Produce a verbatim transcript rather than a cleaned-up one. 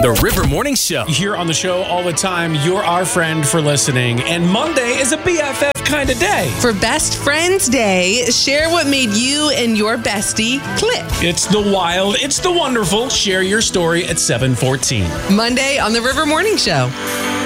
The River Morning Show. Here on the show all the time, you're our friend for listening. And Monday is a B F F kind of day. For Best Friends Day, share what made you and your bestie click. It's the wild, it's the wonderful. Share your story at seven fourteen. Monday on the River Morning Show.